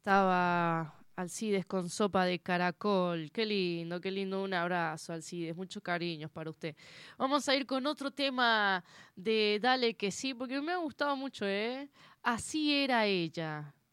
Estaba Alcides con sopa de caracol. Qué lindo, qué lindo. Un abrazo, Alcides. Muchos cariños para usted. Vamos a ir con otro tema de Dale que sí, porque me ha gustado mucho, ¿eh? Así era ella.